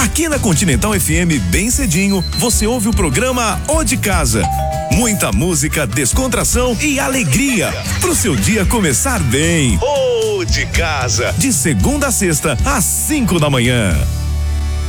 Aqui na Continental FM, bem cedinho, você ouve o programa O de Casa. Muita música, descontração e alegria pro seu dia começar bem. O de Casa, de segunda a sexta, às 5 da manhã.